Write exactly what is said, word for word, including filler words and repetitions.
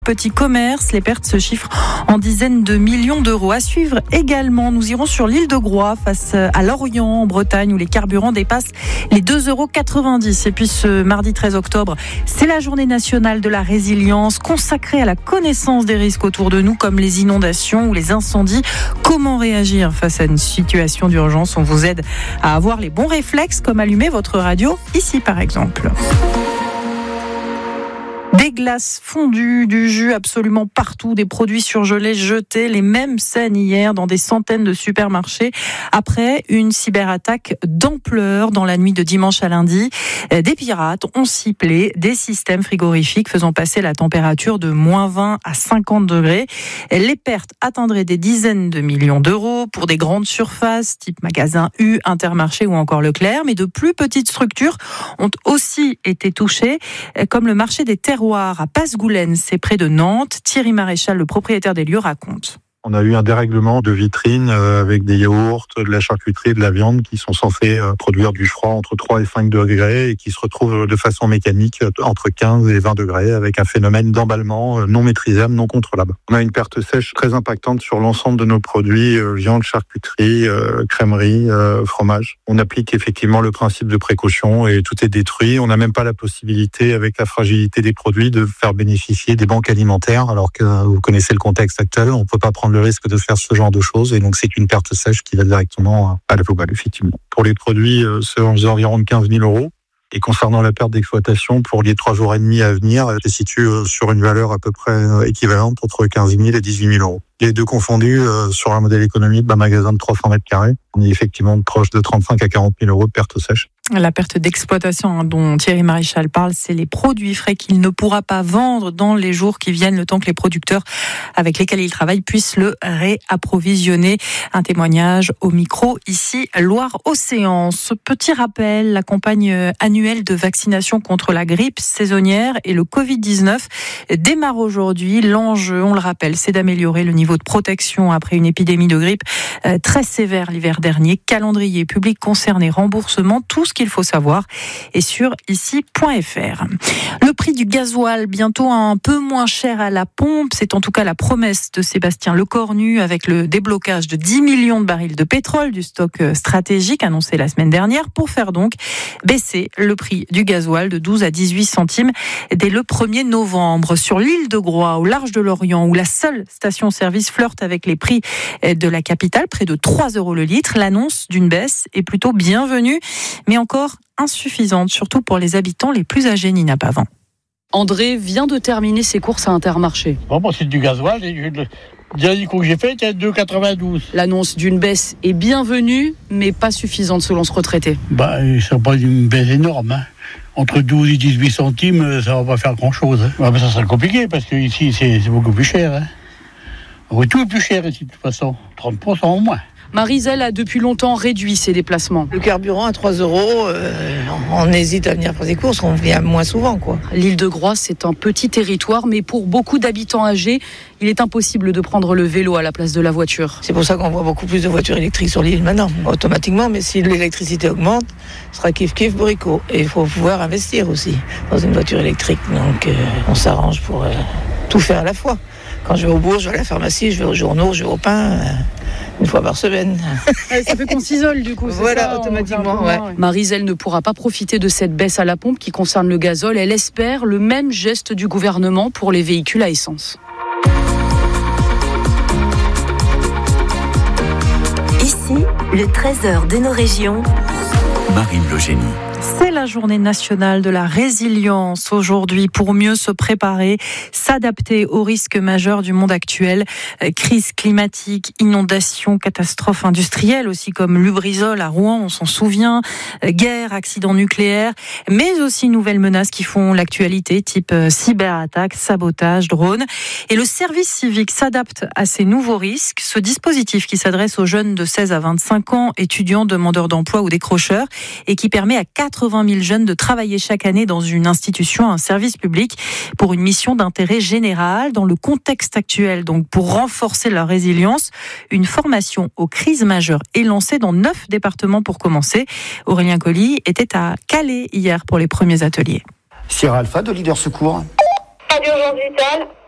Petit commerce, les pertes se chiffrent en dizaines de millions d'euros. À suivre également, nous irons sur l'île de Groix, face à Lorient, en Bretagne, où les carburants dépassent les deux euros quatre-vingt-dix. Et puis ce mardi treize octobre, c'est la journée nationale de la résilience, consacrée à la connaissance des risques autour de nous, comme les inondations ou les incendies. Comment réagir face à une situation d'urgence? On vous aide à avoir les bons réflexes, comme allumer votre radio, ici par exemple. Des glaces fondues, du jus absolument partout, des produits surgelés jetés, les mêmes scènes hier dans des centaines de supermarchés après une cyberattaque d'ampleur dans la nuit de dimanche à lundi. Des pirates ont ciblé des systèmes frigorifiques faisant passer la température de moins vingt à cinquante degrés. Les pertes atteindraient des dizaines de millions d'euros pour des grandes surfaces type Magasin U, Intermarché ou encore Leclerc, mais de plus petites structures ont aussi été touchées, comme le marché des terroirs à Passegoulaine, c'est près de Nantes. Thierry Maréchal, le propriétaire des lieux, raconte. On a eu un dérèglement de vitrine euh, avec des yaourts, de la charcuterie, de la viande qui sont censés euh, produire du froid entre trois et cinq degrés et qui se retrouvent de façon mécanique euh, entre quinze et vingt degrés avec un phénomène d'emballement euh, non maîtrisable, non contrôlable. On a une perte sèche très impactante sur l'ensemble de nos produits, euh, viande, charcuterie, euh, crèmerie, euh, fromage. On applique effectivement le principe de précaution et tout est détruit. On n'a même pas la possibilité, avec la fragilité des produits, de faire bénéficier des banques alimentaires, alors que euh, vous connaissez le contexte actuel, on ne peut pas prendre le risque de faire ce genre de choses, et donc c'est une perte sèche qui va directement à la poubelle, effectivement. Pour les produits, c'est environ de quinze mille euros. Et concernant la perte d'exploitation, pour les trois jours et demi à venir, elle se situe sur une valeur à peu près équivalente entre quinze mille et dix-huit mille euros. Les deux confondus, sur un modèle économique d'un magasin de trois cents mètres carrés, on est effectivement proche de trente-cinq à quarante mille euros de perte sèche. La perte d'exploitation dont Thierry Maréchal parle, c'est les produits frais qu'il ne pourra pas vendre dans les jours qui viennent, le temps que les producteurs avec lesquels il travaille puissent le réapprovisionner. Un témoignage au micro ici, Loire-Océan. Ce petit rappel, la campagne annuelle de vaccination contre la grippe saisonnière et le covid dix-neuf démarre aujourd'hui. L'enjeu, on le rappelle, c'est d'améliorer le niveau de protection après une épidémie de grippe très sévère l'hiver dernier. Calendrier, public concerné, remboursement, tout ce qu'il faut savoir est sur ici point f r. Le prix du gasoil bientôt un peu moins cher à la pompe, c'est en tout cas la promesse de Sébastien Lecornu avec le déblocage de dix millions de barils de pétrole du stock stratégique annoncé la semaine dernière pour faire donc baisser le prix du gasoil de douze à dix-huit centimes dès le premier novembre. Sur l'île de Groix, au large de Lorient, où la seule station-service flirte avec les prix de la capitale, près de trois euros le litre, l'annonce d'une baisse est plutôt bienvenue, mais encore insuffisante, surtout pour les habitants les plus âgés, Nina Pavant. André vient de terminer ses courses à Intermarché. Bon, moi, c'est du gasoil. Le dernier coup que j'ai fait était deux euros quatre-vingt-douze. L'annonce d'une baisse est bienvenue, mais pas suffisante selon ce retraité. Bah, ça n'est pas une baisse énorme. Hein. Entre douze et dix-huit centimes, ça ne va pas faire grand-chose. Hein. Bah, ça sera compliqué, parce que ici, c'est, c'est beaucoup plus cher. Hein. Oui, tout est plus cher ici, de toute façon. trente pour cent au moins. Maryzelle a depuis longtemps réduit ses déplacements. Le carburant à trois euros, euh, on hésite à venir faire des courses, on vient moins souvent, quoi. L'île de Groix, c'est un petit territoire, mais pour beaucoup d'habitants âgés, il est impossible de prendre le vélo à la place de la voiture. C'est pour ça qu'on voit beaucoup plus de voitures électriques sur l'île maintenant, automatiquement, mais si l'électricité augmente, ce sera kiff-kiff bourricot. Et il faut pouvoir investir aussi dans une voiture électrique, donc euh, on s'arrange pour euh, tout faire à la fois. Quand je vais au bourg, je vais à la pharmacie, je vais aux journaux, je vais au pain, euh, une fois par semaine. Ça fait qu'on s'isole du coup, c'est voilà, ça, automatiquement, ouais. ouais. Maryzelle ne pourra pas profiter de cette baisse à la pompe qui concerne le gazole. Elle espère le même geste du gouvernement pour les véhicules à essence. Ici, le trésor de nos régions. Marine Logénie. C'est la journée nationale de la résilience aujourd'hui pour mieux se préparer, s'adapter aux risques majeurs du monde actuel. Crise climatique, inondations, catastrophes industrielles aussi comme Lubrizol à Rouen, on s'en souvient, guerre, accidents nucléaires, mais aussi nouvelles menaces qui font l'actualité, type cyberattaque, sabotage, drone. Et le service civique s'adapte à ces nouveaux risques. Ce dispositif qui s'adresse aux jeunes de seize à vingt-cinq ans, étudiants, demandeurs d'emploi ou décrocheurs, et qui permet à quatre-vingt mille jeunes de travailler chaque année dans une institution, un service public, pour une mission d'intérêt général. Dans le contexte actuel, donc pour renforcer leur résilience, une formation aux crises majeures est lancée dans neuf départements pour commencer. Aurélien Colli était à Calais hier pour les premiers ateliers. Sierra Alpha de Leader Secours. Pas d'urgence vitale.